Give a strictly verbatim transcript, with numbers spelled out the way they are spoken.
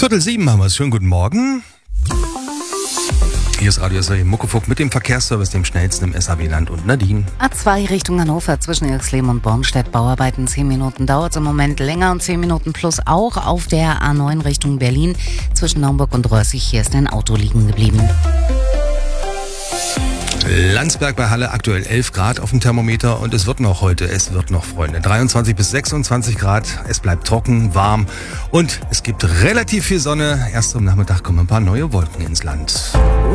Viertel sieben haben wir es. Schönen guten Morgen. Hier ist Radio S W Muckefuck mit dem Verkehrsservice, dem schnellsten im S A W-Land und Nadine. A zwei Richtung Hannover zwischen Irxleben und Bornstedt. Bauarbeiten zehn Minuten, dauert im Moment länger und zehn Minuten plus auch auf der A neun Richtung Berlin zwischen Naumburg und Rössig. Hier ist ein Auto liegen geblieben. Landsberg bei Halle aktuell elf Grad auf dem Thermometer und es wird noch heute, es wird noch, Freunde, dreiundzwanzig bis sechsundzwanzig Grad, es bleibt trocken, warm und es gibt relativ viel Sonne. Erst am Nachmittag kommen ein paar neue Wolken ins Land.